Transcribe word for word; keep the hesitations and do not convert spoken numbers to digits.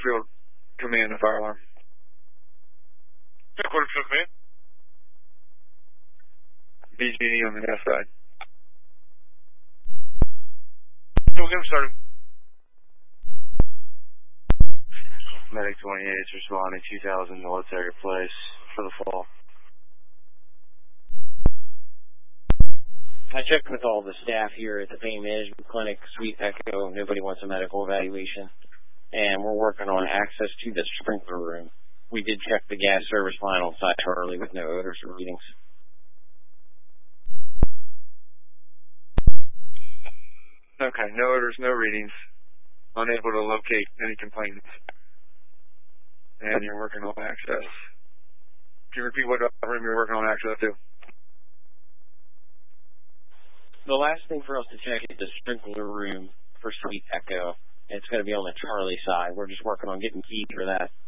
Quarterfield Command, the fire alarm. Yeah, Quarterfield Command. B G E on the left side. We'll get him started. Medic twenty-eight is responding two thousand Military Place for the fall. I checked with all the staff here at the Pain Management Clinic, Suite Echo. Nobody wants a medical evaluation. And we're working on access to the sprinkler room. We did check the gas service line on site early with no odors or readings. Okay, no orders, no readings. Unable to locate any complainants. And you're working on access. Can you repeat what room you're working on access to? The last thing for us to check is the sprinkler room for Suite Echo. It's going to be on the Charlie side. We're just working on getting keys for that.